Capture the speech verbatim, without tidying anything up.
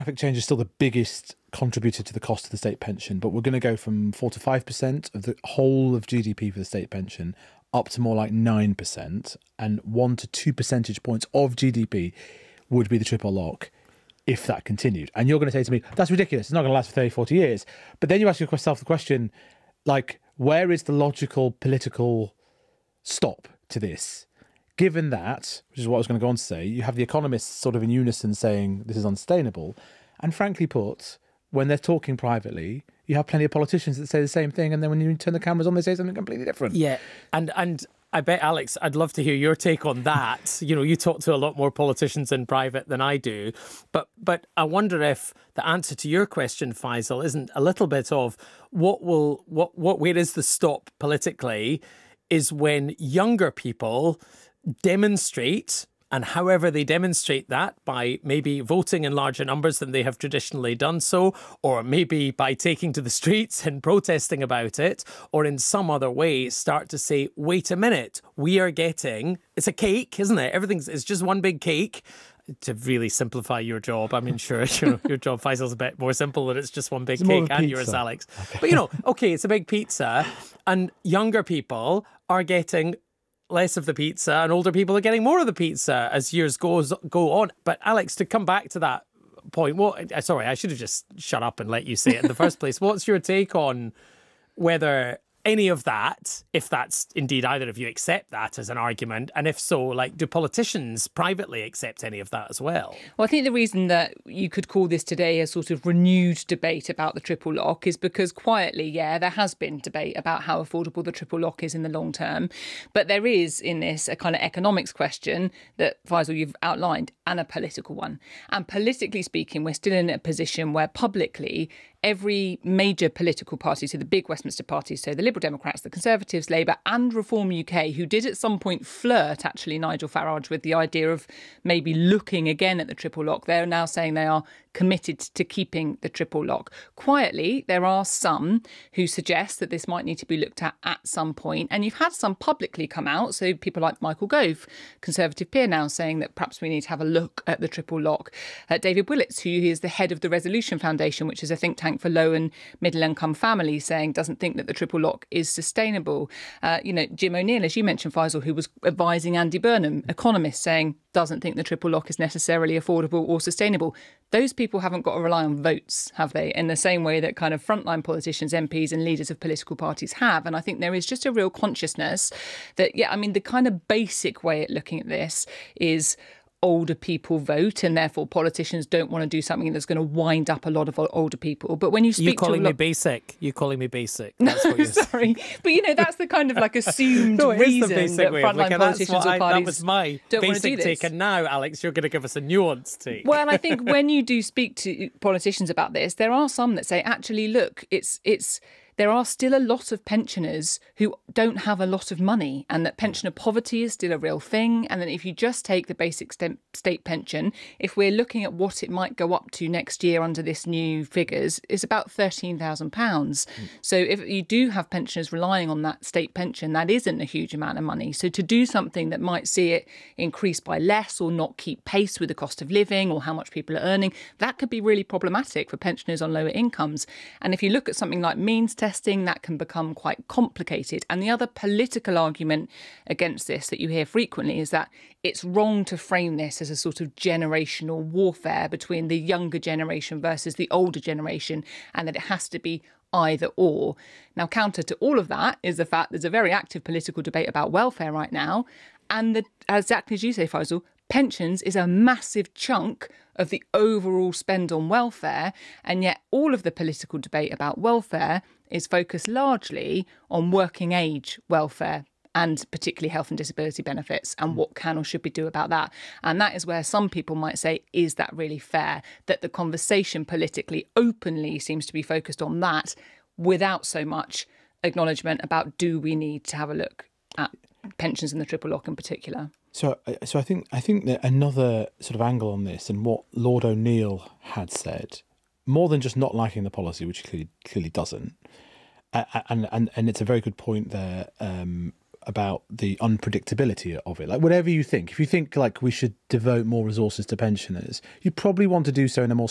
Demographic change is still the biggest contributor to the cost of the state pension, but we're going to go from four to five percent of the whole of G D P for the state pension up to more like nine percent, and one to two percentage points of G D P would be the triple lock if that continued. And you're going to say to me, that's ridiculous, it's not going to last for thirty, forty years. But then you ask yourself the question, like, where is the logical political stop to this? Given that, which is what I was going to go on to say, you have the economists sort of in unison saying this is unsustainable. And frankly put, when they're talking privately, you have plenty of politicians that say the same thing. And then when you turn the cameras on, they say something completely different. Yeah. And and I bet, Alex, I'd love to hear your take on that. You know, you talk to a lot more politicians in private than I do. But but I wonder if the answer to your question, Faisal, isn't a little bit of what will what what where is the stop politically is when younger people demonstrate, and however they demonstrate that, by maybe voting in larger numbers than they have traditionally done so, or maybe by taking to the streets and protesting about it, or in some other way start to say, wait a minute, we are getting, it's a cake, isn't it? Everything's, it's just one big cake. To really simplify your job, I mean, sure, you know, your job, Faisal's a bit more simple than it's just one big it's cake, and yours, Alex. Okay. But, you know, okay, it's a big pizza, and younger people are getting less of the pizza and older people are getting more of the pizza as years goes go on. But Alex, to come back to that point, what? Sorry, I should have just shut up and let you say it in the first place. What's your take on whether any of that, if that's indeed either of you accept that as an argument, and if so, like, do politicians privately accept any of that as well? Well, I think the reason that you could call this today a sort of renewed debate about the triple lock is because quietly, yeah, there has been debate about how affordable the triple lock is in the long term. But there is in this a kind of economics question that, Faisal, you've outlined, and a political one. And politically speaking, we're still in a position where publicly every major political party, so the big Westminster parties, so the Liberal Democrats, the Conservatives, Labour and Reform U K, who did at some point flirt, actually, Nigel Farage, with the idea of maybe looking again at the triple lock, they're now saying they are committed to keeping the triple lock. Quietly, there are some who suggest that this might need to be looked at at some point. And you've had some publicly come out, so people like Michael Gove, Conservative peer, now saying that perhaps we need to have a look at the triple lock. Uh, David Willits, who is the head of the Resolution Foundation, which is a think tank for low and middle income families, saying doesn't think that the triple lock is sustainable. Uh, you know, Jim O'Neill, as you mentioned, Faisal, who was advising Andy Burnham, economist, saying doesn't think the triple lock is necessarily affordable or sustainable. Those people haven't got to rely on votes, have they? In the same way that kind of frontline politicians, M Ps and leaders of political parties have. And I think there is just a real consciousness that, yeah, I mean, the kind of basic way at looking at this is older people vote, and therefore politicians don't want to do something that's going to wind up a lot of older people. But when you speak You're calling to a me basic. You're calling me basic. That's what you're Sorry. But, you know, that's the kind of like assumed no, reason that frontline politicians or I, parties that was my don't want to basic do this. take. And now, Alex, you're going to give us a nuanced take. Well, and I think when you do speak to politicians about this, there are some that say, actually, look, it's it's... there are still a lot of pensioners who don't have a lot of money, and that pensioner poverty is still a real thing. And then if you just take the basic state pension, if we're looking at what it might go up to next year under this new figures, it's about thirteen thousand pounds. Mm. So if you do have pensioners relying on that state pension, that isn't a huge amount of money. So to do something that might see it increase by less or not keep pace with the cost of living or how much people are earning, that could be really problematic for pensioners on lower incomes. And if you look at something like means testing, that can become quite complicated. And the other political argument against this that you hear frequently is that it's wrong to frame this as a sort of generational warfare between the younger generation versus the older generation, and that it has to be either or. Now, counter to all of that is the fact there's a very active political debate about welfare right now. And the, exactly as you say, Faisal, pensions is a massive chunk of the overall spend on welfare. And yet all of the political debate about welfare is focused largely on working age welfare, and particularly health and disability benefits, and what can or should we do about that. And that is where some people might say, is that really fair? That the conversation politically openly seems to be focused on that without so much acknowledgement about, do we need to have a look at pensions in the triple lock in particular? So, so I think I think that another sort of angle on this, and what Lord O'Neill had said, more than just not liking the policy, which he clearly clearly doesn't, and and and it's a very good point there um, about the unpredictability of it. Like, whatever you think, if you think like we should devote more resources to pensioners, you probably want to do so in a more